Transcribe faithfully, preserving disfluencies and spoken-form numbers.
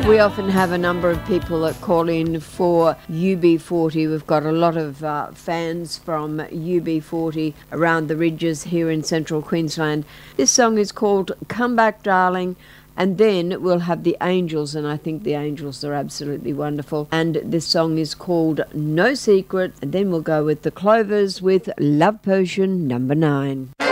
We often have a number of people that call in for U B forty. We've got a lot of uh, fans from U B forty around the ridges here in central Queensland. This song is called Come Back Darling, and then we'll have the Angels, and I think the Angels are absolutely wonderful. And this song is called No Secret, and then we'll go with the Clovers with Love Potion number nine.